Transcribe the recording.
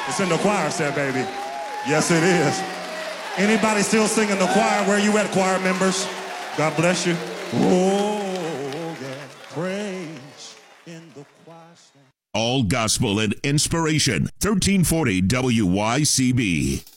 It's in the choir set, baby. Yes, it is. Anybody still singing the choir? Where you at, choir members? God bless you. Oh, yeah. Praise in the choir stand. All gospel and inspiration. 1340 WYCB.